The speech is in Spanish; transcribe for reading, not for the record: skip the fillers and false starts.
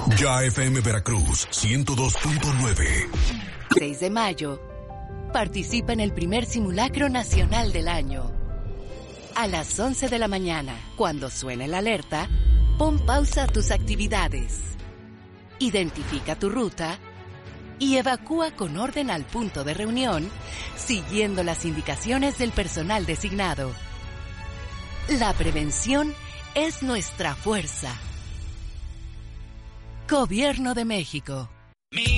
Ya FM Veracruz 102.9. 6 de mayo. Participa en el primer simulacro nacional del año. A las 11 de la mañana, cuando suene la alerta, pon pausa a tus actividades. Identifica tu ruta y evacúa con orden al punto de reunión, siguiendo las indicaciones del personal designado. La prevención es nuestra fuerza. Gobierno de México.